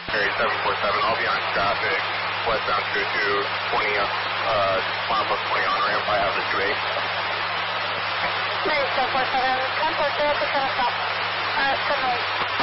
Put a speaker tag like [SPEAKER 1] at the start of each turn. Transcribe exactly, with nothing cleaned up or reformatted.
[SPEAKER 1] Area seven four seven, I'll be on traffic, westbound two two twenty, uh, mile plus twenty on ramp, I have the two eight.
[SPEAKER 2] Area seven four seven, ten four zero, percent stop, uh, seven eight.